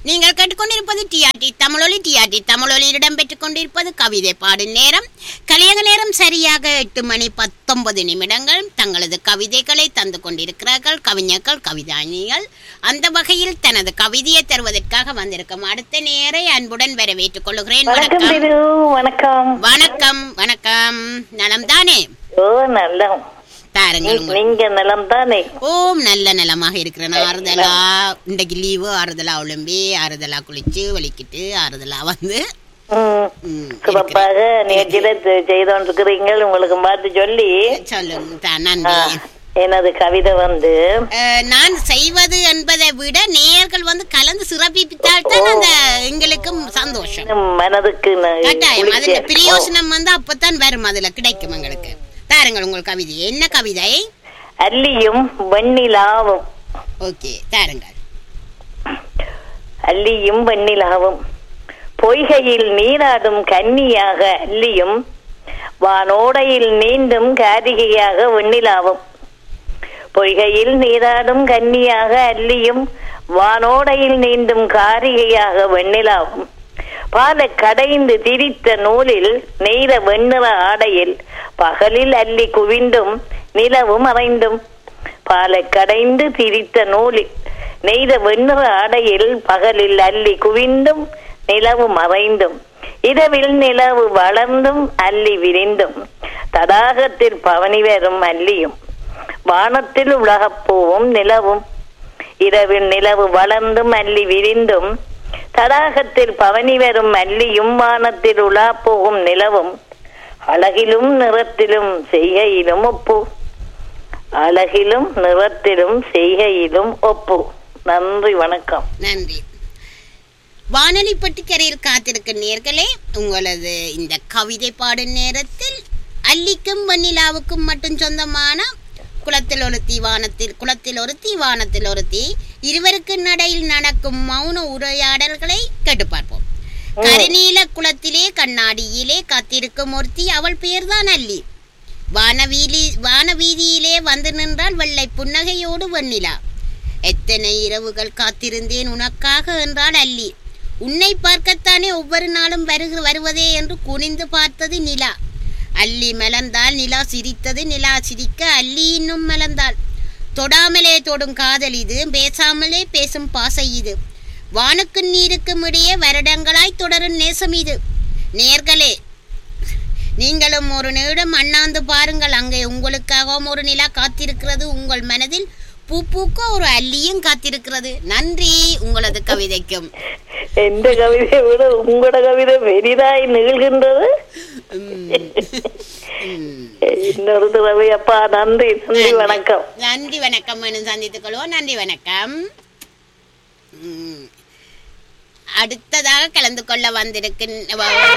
நீங்கள் கேட்டுக்கொண்டிருப்பது டிஆர்டி தமிழொலி. டிஆர்டி தமிழொலியில் இடம்பெற்றுக் கொண்டிருப்பது கவிதை பாடும் நேரம். கலியக நேரம் சரியாக 8:19. தங்களது கவிதைகளை தந்து கொண்டிருக்கிறார்கள் கவிஞர்கள், கவிதானிகள். அந்த வகையில் தனது கவிதையை தருவதற்காக வந்திருக்கும் அடுத்த நேரை அன்புடன் வரவேற்றுக் கொள்கிறேன். வணக்கம். வணக்கம். வணக்கம். நலம் தானே? ஓ நலம். நீங்க நலம் தானே? ஓம் நல்ல நலமாக இருக்கிறேன். ஆறுதலா இன்றைக்கு லீவு, ஆறுதலா உழம்பி, ஆறுதலா குளிச்சு வலிக்கிட்டு ஆறுதலா வந்து சிறப்பாக நிகழ்ச்சியில செய்து கொண்டிருக்கிறீர்கள். உங்களுக்கு பார்த்து சொல்லி சொல்லுங்க. நன்றி. எனது கவிதை வந்து நான் செய்வது என்பதை விட நேயர்கள் வந்து கலந்து சிறப்பித்தால் தான் அந்த எங்களுக்கும் சந்தோஷம், மனதுக்கு கட்டாயம். அதுல பிரயோசனம் வந்து அப்பதான் வரும், அதுல கிடைக்கும் எங்களுக்கு. தாருங்கள் உங்கள் கவிதை. என்ன கவிதை? அல்லியும் வெண்ணிலாவும். ஓகே, தாருங்கள். அல்லியும் வெண்ணிலாவும் பொய்கையில் நீராடும் கன்னியாக அல்லியும், வானோடையில் நீண்டும் காரிகையாக வெண்ணிலாவும். பொய்கையில் நீராடும் கன்னியாக அல்லியும், வானோடையில் நீண்டும் காரிகையாக வெண்ணிலாவும். பால கடைந்து திரித்த நூலில் நெய்த வெண்ணிற ஆடையில் பகலில் அல்லி குவிந்தும் நிலவு மறைந்தும். பால கடைந்து திரித்த நூலில் நெய்த வெண்ணிற ஆடையில் பகலில் அல்லி குவிந்தும் நிலவு மறைந்தும். இரவில் நிலவு வளர்ந்தும் அல்லி விரிந்தும். தடாகத்தில் பவனி வரும் அல்லியும், வானத்தில் உலகப்பூவும் நிலவும். இரவில் நிலவு வளர்ந்தும் அல்லி விரிந்தும். தடாகத்தில் பவனி வரும் அல்லியும், வானத்தில் உலா போகும் நிலவும். அழகிலும் நிறத்திலும் செய்கையிலும் ஒப்பு. அழகிலும் நிறத்திலும் செய்கையிலும் ஒப்பு. நன்றி, வணக்கம். நன்றி. வானொலி பட்டிக்கரையில் காத்திருக்கும் நேர்களே, உங்களது இந்த கவிதை பாடும் நேரத்தில் அல்லிக்கும் வெண்ணிலாவுக்கும் மட்டும் சொந்தமான குளத்தில் ஒரு தீவானத்தில், குளத்தில் ஒரு தீவானத்தில் ஒரு தீ, இருவருக்கு நடையில் நடக்கும் மௌன உரையாடல்களை கேட்டு பார்ப்போம். கருநீல குளத்திலே கண்ணாடியிலே காத்திருக்கும் ஒருத்தி, அவள் பெயர்தான் அல்லி. வானவீதியிலே வந்து நின்றால் வெள்ளை புன்னகையோடு வெண்ணிலா. எத்தனை இரவுகள் காத்திருந்தேன் உனக்காக என்றாள் அல்லி. உன்னை பார்க்கத்தானே ஒவ்வொரு நாளும் வருவதே என்று குனிந்து பார்த்தது நிலா. அல்லி மலர்ந்தாள், நிலா சிரித்தது. நிலா சிரிக்க அல்லி இன்னும் மலர்ந்தாள். தொடாமலே தொடும் காதல் இது, பேசாமலே பேசும் பாசை இது. வானுக்கும் நீருக்கும் இடையே வருடங்களாய் தொடரும் நேசம் இது. நேர்களே, நீங்களும் ஒரு நிமிடம் அண்ணாந்து பாருங்கள், அங்கே உங்களுக்காகவும் ஒரு நிலா காத்திருக்கிறது. உங்கள் மனதில் பூ பூக்க ஒரு அல்லியும் காத்திருக்கிறது. நன்றி உங்களது கவிதைக்கும். எந்த கவிதையை விட உங்களோட கவிதை பெரிதாய் நிகழ்கின்றது. இன்னொரு தடவை அப்பா. நன்றி. நன்றி, வணக்கம். நன்றி, வணக்கம். சந்தித்துக் கொள்வோம். நன்றி, வணக்கம். அடுத்ததாக கலந்து கொள்ள வந்திருக்கின்ற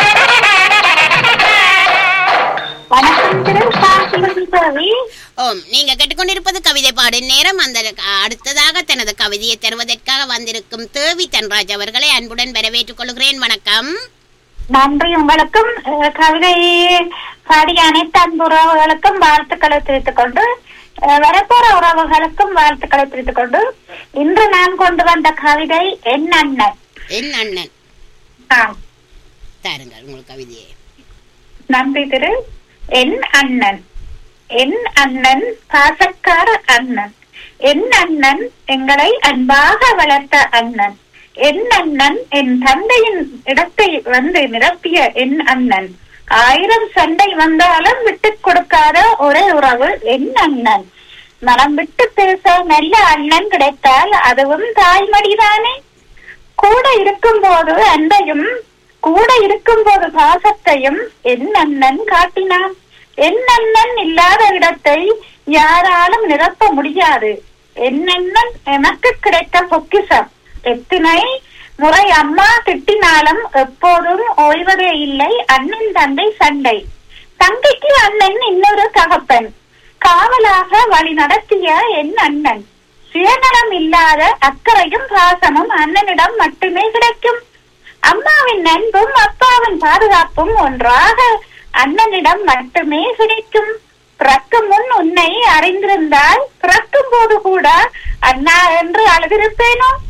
நீங்க கேட்டுக்கொண்டிருப்பது கவிதை பாடும் நேரம். அந்த அடுத்ததாக தனது கவிதையை தருவதற்காக வந்திருக்கும் தேவி தன்ராஜ் அவர்களை அன்புடன் வரவேற்றுக் கொள்கிறேன். வணக்கம். நன்றி. உங்களுக்கும் கவிதை பாடிய அனைத்து அன்பு உறவுகளுக்கும் வாழ்த்துக்களை தெரிவித்துக் கொண்டு, வரப்போற உறவுகளுக்கும் வாழ்த்துக்களை தெரிவித்துக் கொண்டு, இன்று நான் கொண்டு வந்த கவிதை என் அண்ணன். என் அண்ணன். தாருங்கள் உங்கள் கவிதையை. நன்றி திரு. என் அண்ணன், என் அண்ணன் பாசக்கார அண்ணன், என் அண்ணன் எங்களை அன்பாக வளர்த்த அண்ணன், என் அண்ணன் என் தந்தையின் இடத்தை வந்து நிரப்பிய என் அண்ணன், 1000 சண்டை வந்தாலும் விட்டுக் கொடுக்காத ஒரே உறவு என் அண்ணன். மனம் விட்டு பேச நல்ல அண்ணன் கிடைத்தால் அதுவும் தாய்மடிதானே. கூட இருக்கும் போது அன்பையும் கூட இருக்கும் போது பாசத்தையும் என் அண்ணன் காட்டினான். என் அண்ணன் இல்லாத இடத்தை யாராலும் நிரப்ப முடியாது. என் அண்ணன் எனக்கு கிடைத்த பொக்கிஷம். எத்தனை முறை அம்மா திட்டினாலும் எப்போதும் ஓய்வதே இல்லை அண்ணன் தந்தை சண்டை. தங்கைக்கு அண்ணன் இன்னொரு தகப்பன். காவலாக வழி நடத்திய என் அண்ணன். சுயநலம் இல்லாத அக்கறையும் பாசமும் அண்ணனிடம் மட்டுமே கிடைக்கும். அம்மாவின் அன்பும் அப்பாவின் பாதுகாப்பும் ஒன்றாக அண்ணனிடம் மட்டுமே கிடைக்கும். பிறக்கும் முன் உன்னை அறிந்திருந்தால் பிறக்கும் போது கூட அண்ணா என்று அழுதிருப்பேனோ?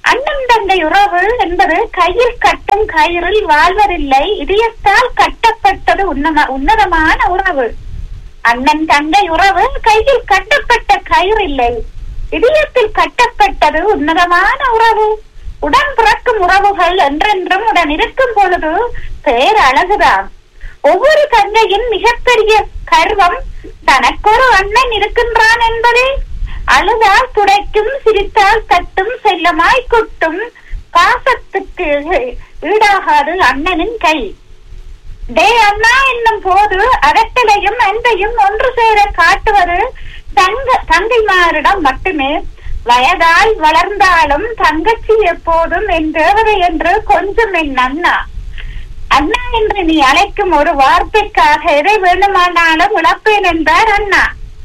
அண்ணன் தங்கை உறவு என்பது கையில் கட்டும் கயிறில் வாழ்வதில்லை, இதயத்தால் கட்டப்பட்டது உன்னதமான உறவு. அண்ணன் தங்கை உறவு கையில் கட்டப்பட்ட கயிறு இல்லை, இதயத்தில் கட்டப்பட்டது உன்னதமான உறவு. உடன் பிறக்கும் உறவுகள் என்றென்றும் உடன் இருக்கும் பொழுது பேர் அழகுதான். ஒவ்வொரு தங்கையின் மிகப்பெரிய கர்வம் தனக்கொரு அண்ணன் இருக்கின்றான் என்பதே. அழுதால் துடைக்கும், சிரித்தால் தட்டும், செல்லமாய் குட்டும், பாசத்துக்கு ஈடாகாது அண்ணனின் கை. டே அண்ணா என்னும் போது அகட்டலையும் அன்பையும் ஒன்று சேர காட்டுவது தங்கைமாரிடம் மட்டுமே. வயதால் வளர்ந்தாலும் தங்கச்சி எப்போதும் என் தேவதை என்று கொஞ்சம் என் அண்ணா. அண்ணா என்று நீ அழைக்கும் ஒரு வார்த்தைக்காக எதை வேண்டுமானாலும் இழப்பேன் என்றார் அண்ணா.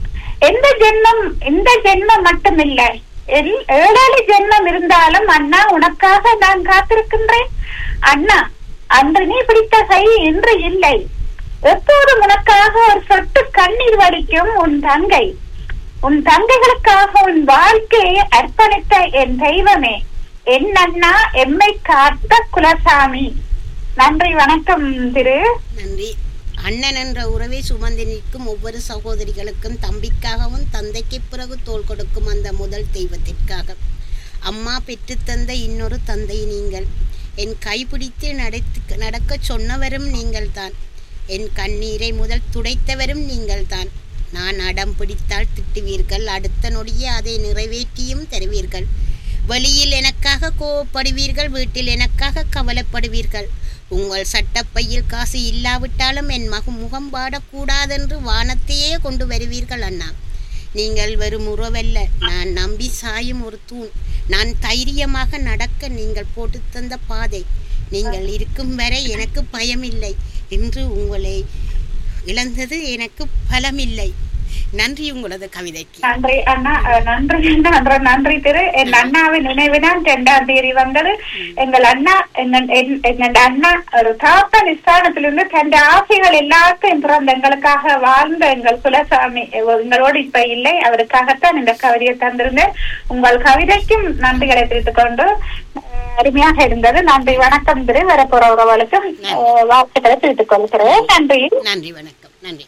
இந்த ஜென்மம் மட்டுமில்லை, 7 ஜென்மம் இருந்தாலும் அண்ணா உனக்காக நான் காத்திருக்கின்றேன். அண்ணா, அன்று நீ பிடித்த கை இன்று இல்லை. எப்போதும் உனக்காக ஒரு சொட்டு கண்ணீர் வடிக்கும் உன் தங்கை. உன் தங்கைகளுக்காக உன் வாழ்க்கையை அர்ப்பணித்த என் தெய்வமே, என் அண்ணா, எம்மை காத்த குலசாமி. நன்றி, வணக்கம் திரு. நன்றி. அண்ணன் என்ற உறவை சுமந்து நிற்கும் ஒவ்வொரு சகோதரிகளுக்கும், தம்பிக்காகவும் தந்தைக்கு பிறகு தோள் கொடுக்கும் அந்த முதல் தெய்வத்திற்காக. அம்மா பெற்றுத்தந்த இன்னொரு தந்தை நீங்கள். என் கைப்பிடித்து நடக்க சொன்னவரும் நீங்கள்தான். என் கண்ணீரை முதல் துடைத்தவரும் நீங்கள்தான். நான் அடம் பிடித்தால் திட்டுவீர்கள், அடுத்த நொடியே அதை நிறைவேற்றியும் தருவீர்கள். வெளியில் எனக்காக கோவப்படுவீர்கள், வீட்டில் எனக்காக கவலைப்படுவீர்கள். உங்கள் சட்டப்பையில் காசு இல்லாவிட்டாலும் என் முகம் பாடக்கூடாதென்று வானத்தையே கொண்டு வருவீர்கள் அண்ணா. நீங்கள் வெறும் உறவல்ல, நான் நம்பி சாயும் ஒரு தூண். நான் தைரியமாக நடக்க நீங்கள் போட்டு தந்த பாதை. நீங்கள் இருக்கும் வரை எனக்கு பயமில்லை. இன்று உங்களை இழந்தது எனக்கு பலமில்லை. நன்றி உங்களது கவிதைக்கு. நன்றி அண்ணா, நன்றி திரு. என் அண்ணாவின் நினைவுதான் 2ஆம் தேதி வந்தது. எங்கள் அண்ணா ஒரு தாப்பன் ஸ்தானத்திலிருந்து தன் ஆசைகள் எல்லாத்தையும் பிறந்த எங்களுக்காக வாழ்ந்த எங்கள் குலசாமி எங்களோடு இப்ப இல்லை. அவருக்காகத்தான் இந்த கவிதையை தந்திருந்தேன். உங்கள் கவிதைக்கும் நன்றிகளை தெரிவித்துக் கொண்டு அருமையாக இருந்தது. நன்றி, வணக்கம் திரு. வரப்போற உறவுகளுக்கும் வாழ்த்துக்களை தெரிவித்துக் கொள்கிறேன். நன்றி. நன்றி, வணக்கம். நன்றி.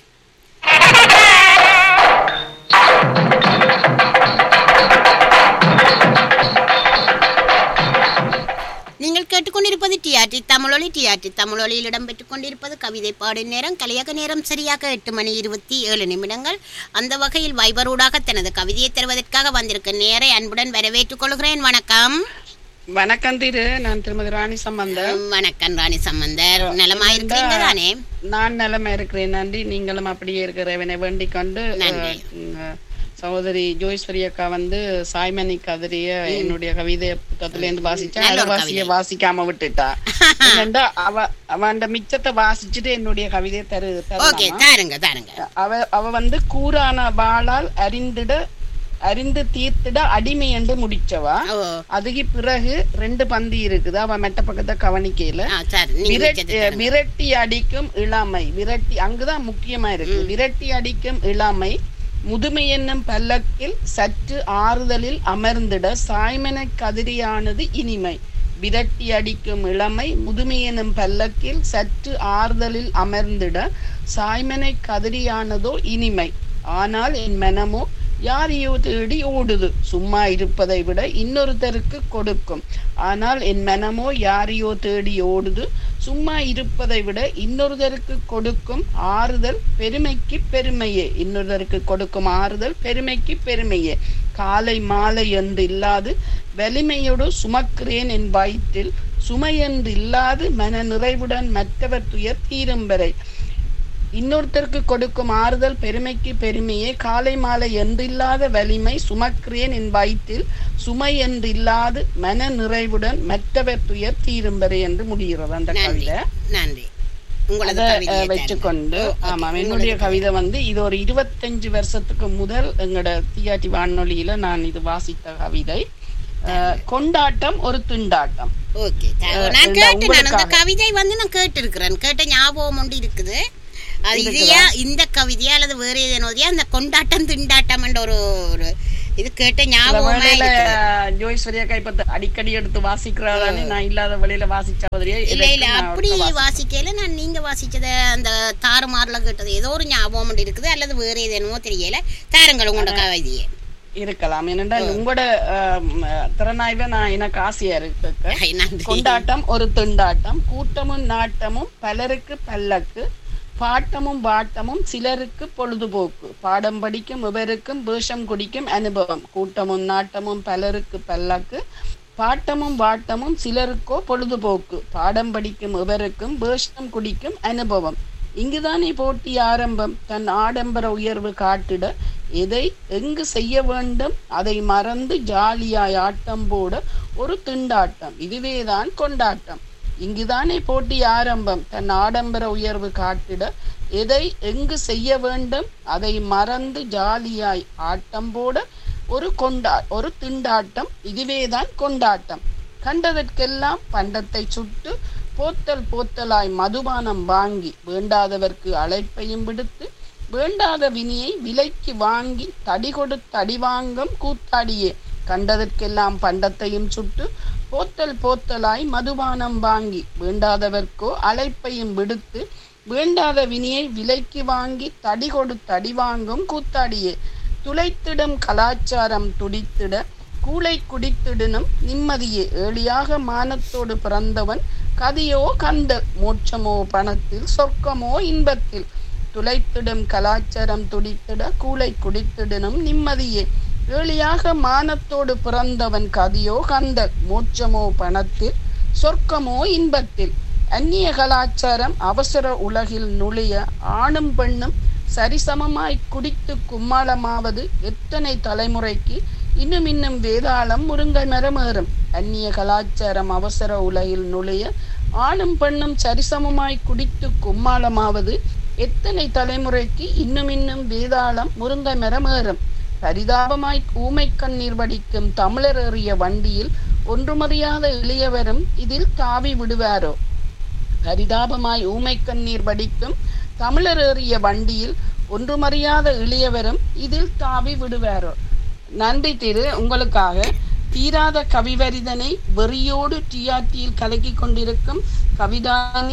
நீங்கள் கேட்டுக்கொண்டிருப்பது டிஆர்டி தமிழொலி. டிஆர்டி தமிழொலியில் இடம்பெற்றுக் கொண்டிருப்பது கவிதை பாடும் நேரம். கலையக நேரம் சரியாக 8:27. அந்த வகையில் வைபரூடாக தனது கவிதையை தருவதற்காக வந்திருக்க நேரை அன்புடன் வரவேற்றுக் கொள்கிறேன். வணக்கம். வணக்கம் திரு. நான் திருமதி ராணி சம்பந்தர். வணக்கம் ராணி சம்பந்தர். நலமாயிருக்கீங்க தானே? நான் நலமா இருக்கிறேன், நன்றி. நீங்களும் அப்படியே இருக்கிறவனை வேண்டிக் கொண்டு சகோதரி ஜோய்ஸ்வரி அக்கா சாய்மணி கதிரிய என்னுடைய கவிதை புத்தகத்துல இருந்து வாசிச்சா அதை வாசிக்காம விட்டுட்டா. அவன் மிச்சத்தை வாசிச்சுட்டு என்னுடைய கவிதையை அவ கூரான வாளால் அறிந்து தீர்த்திட அடிமை என்று முடிச்சவா. அதுக்கு பிறகு 2 பந்தி இருக்குது. அவன் மெட்ட பக்கத்தை கவனிக்கையில விரட்டி அடிக்கும் இளமை. அங்குதான் முக்கியமா இருக்கு. விரட்டி அடிக்கும் இளமை முதுமை என்னும் பல்லக்கில் சற்று ஆறுதலில் அமர்ந்திட சாய்மனை கதிரியானது இனிமை. விரட்டி அடிக்கும் இளமை முதுமை என்னும் பல்லக்கில் சற்று ஆறுதலில் அமர்ந்திட சாய்மனை கதிரியானதோ இனிமை. ஆனால் என் மனமோ யாரையோ தேடி ஓடுது, சும்மா இருப்பதை விட இன்னொருத்தருக்கு கொடுக்கும். ஆனால் என் மனமோ யாரையோ தேடி ஓடுது, சும்மா இருப்பதை விட இன்னொருத்தருக்கு கொடுக்கும் ஆறுதல் பெருமைக்கு பெருமையே. இன்னொருத்தருக்கு கொடுக்கும் ஆறுதல் பெருமைக்கு பெருமையே. காலை மாலை என்று இல்லாது வலிமையோடு சுமக்கிறேன் என் வயிற்றில், சுமை என்று இல்லாது மன நிறைவுடன் மற்றவர் துயர் தீரும் வரை. இன்னொருத்தருக்கு கொடுக்கும் ஆறுதல் பெருமைக்கு பெருமையே. காலை மாலை என்றில்லாத வலிமை சுமக்கிறேன் என் வயிற்றில், சுமை என்றில்லாது மன நிறைவுடன் மற்றவர் துயர் தீரும் வரை என்று முடிகிறது அந்த கவிதை. வச்சுக்கொண்டு ஆமாம், என்னுடைய கவிதை இது ஒரு 25 வருஷத்துக்கு முதல் எங்களோட டிஆர்டி வானொலியில நான் இது வாசித்த கவிதை. கொண்டாட்டம் ஒரு துண்டாட்டம். கவிதை நான் கேட்டிருக்கிறேன். கேட்ட ஞாபகம் ஒன்று இருக்குது. அது இதையா இந்த கவிதையா அல்லது வேற ஏதேனோதையா அந்த கொண்டாட்டம் திண்டாட்டம் என்ற ஒரு இது கேட்ட ஞாபகம் ஜோய்ஸ்வரியாக்கா இப்ப அடிக்கடி எடுத்து வாசிக்கிறாதானே நான் இல்லாத வழியில வாசிச்சவதையே இல்ல அப்படி வாசிக்கல நான் நீங்க வாசிச்சத அந்த தாறுமாறுல கேட்டது ஏதோ ஒரு ஞாபகம் இருக்குது அல்லது வேற ஏதேனோ தெரியல தாருங்கள் உங்களோட கவிதையே இருக்கலாம். ஏனென்றால் உங்களோட திறனாய்வை நான் எனக்கு ஆசையா இருக்கு. கொண்டாட்டம் ஒரு திண்டாட்டம், கூட்டமும் நாட்டமும் பலருக்கு பல்லக்கு, பாட்டமும் பாட்டமும் சிலருக்கு பொழுதுபோக்கு, பாடம் படிக்கும் இவருக்கும் வேஷம் குடிக்கும் அனுபவம், கூட்டமும் நாட்டமும் பலருக்கு பல்லக்கு, பாட்டமும் பாட்டமும் சிலருக்கோ பொழுதுபோக்கு, பாடம் படிக்கும் இவருக்கும் வேஷம் குடிக்கும் அனுபவம், இங்குதானே போட்டி ஆரம்பம், தன் ஆடம்பர உயர்வு காட்டிட எதை எங்கு செய்ய வேண்டும் அதை மறந்து ஜாலியாய் ஆட்டம் போட ஒரு திண்டாட்டம், இதுவேதான் கொண்டாட்டம், இங்குதானே போட்டி ஆரம்பம், தன் ஆடம்பர உயர்வு காட்டிட எதை எங்கு செய்ய வேண்டும் அதை மறந்து ஜாலியாய் ஆட்டம் போட ஒரு திண்டாட்டம், இதுவேதான் கொண்டாட்டம், கண்டதற்கெல்லாம் பண்டத்தை சுட்டு போத்தல் போத்தலாய் மதுபானம் வாங்கி வேண்டாதவர்க்கு அழைப்பையும் விடுத்து வேண்டாத வினியை விலைக்கு வாங்கி தடி கொடுத்து அடி வாங்கும் கூத்தாடியே, கண்டதற்கெல்லாம் பண்டத்தையும் சுட்டு போத்தல் போத்தலாய் மதுபானம் வாங்கி வேண்டாதவர்க்கோ அழைப்பையும் விடுத்து வேண்டாத வினியை விலைக்கு வாங்கி தடி கொடுத்து அடி வாங்கும் கூத்தாடியே, துளைத்திடும் கலாச்சாரம் துடித்திட கூளை குடித்திடனும் நிம்மதியே, ஏழியாக மானத்தோடு பிறந்தவன் கதியோ கந்த, மோட்சமோ பணத்தில் சொர்க்கமோ இன்பத்தில், துளைத்திடும் கலாச்சாரம் துடித்திட கூளை குடித்திடனும் நிம்மதியே, ஏழியாக மானத்தோடு பிறந்தவன் கதியோ கந்த, மோட்சமோ பணத்தில் சொர்க்கமோ இன்பத்தில், அந்நிய கலாச்சாரம் அவசர உலகில் நுழைய ஆணும் பெண்ணும் சரிசமமாய் குடித்து கும்மாளமாவது எத்தனை தலைமுறைக்கு இன்னும் வேதாளம் முருங்கை மரமேறும், அந்நிய கலாச்சாரம் அவசர உலகில் நுழைய ஆணும் பெண்ணும் சரிசமமாய் குடித்து கும்மாளமாவது எத்தனை தலைமுறைக்கு இன்னும் வேதாளம் முருங்கை மரமேறும், பரிதாபமாய் ஊமை கண்ணீர் வடிக்கும் தமிழர் ஏறிய வண்டியில் ஒன்றுமறியாத இளையவரும் இதில் தாவி விடுவாரோ, பரிதாபமாய் ஊமை கண்ணீர் வடிக்கும் தமிழர் ஏறிய வண்டியில் ஒன்றுமறியாத இளையவரும் இதில் தாவி விடுவாரோ. நன்றி திரு. உங்களுக்காக தீராத கவிவரிதனை வெறியோடு டிஆர்டியில் கலக்கி கொண்டிருக்கும் கவிதானி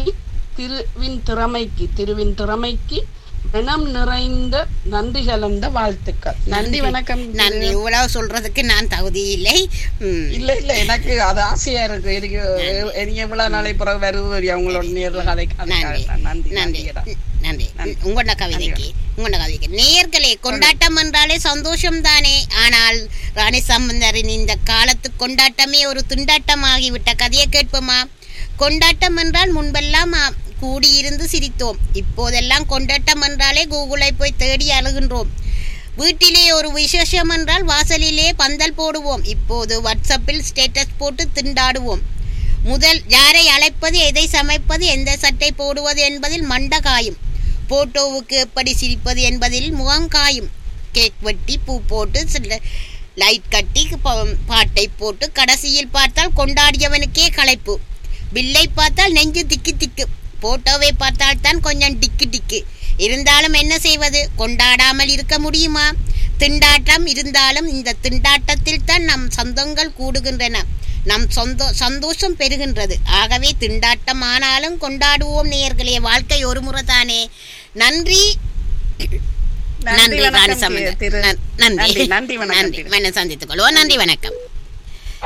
திருவின் திறமைக்கு மனம் நிறைந்த நன்றி கலந்த வாழ்த்துக்கள். நன்றி, வணக்கம். நன்றி. இவ்வளவு சொல்றதுக்கு நான் தகுதி இல்லை. இல்ல எனக்கு அது ஆசையா இருக்கு. எனக்கு எவ்வளவு நாளை பிறகு வருவது அவங்களோட நேர்ல கதை. நன்றி நன்றி. உங்களோட கவிதைக்கு நேயர்களே, கொண்டாட்டம் என்றாலே சந்தோஷம் தானே. ஆனால் ராணி சம்பந்தரின் இந்த காலத்து கொண்டாட்டமே ஒரு திண்டாட்டமாகிவிட்ட கதையை கேட்போமா? கொண்டாட்டம் என்றால் முன்பெல்லாம் கூடியிருந்து சிரித்தோம். இப்போதெல்லாம் கொண்டாட்டம் என்றாலே கூகுளை போய் தேடி அழுகின்றோம். வீட்டிலே ஒரு விசேஷம் என்றால் வாசலிலே பந்தல் போடுவோம். இப்போது வாட்ஸ்அப்பில் ஸ்டேட்டஸ் போட்டு திண்டாடுவோம். முதல் யாரை அழைப்பது, எதை சமைப்பது, எந்த சட்டை போடுவது என்பதில் மண்ட காயும். போட்டோவுக்கு எப்படி சிரிப்பது என்பதில் முகம் காயும். கேக் வெட்டி பூ போட்டு லைட் கட்டி பாட்டை போட்டு கடைசியில் பார்த்தால் கொண்டாடியவனுக்கே களைப்பு. பில்லை பார்த்தால் நெஞ்சு திக்கு திக்கு. போட்டோவை பார்த்தால் தான் கொஞ்சம் டிக்கு டிக்கு. இருந்தாலும் என்ன செய்வது, கொண்டாடாமல் இருக்க முடியுமா? திண்டாட்டம் இருந்தாலும் இந்த திண்டாட்டத்தில் தான் நம் சொந்தங்கள் கூடுகின்றன, நம் சந்தோஷம் பெறுகின்றது. ஆகவே திண்டாட்டம் ஆனாலும் கொண்டாடுவோம் நேயர்களே. வாழ்க்கை ஒரு முறை தானே. நன்றி நன்றி. சந்தித்துக் கொள்வோம். நன்றி, வணக்கம்.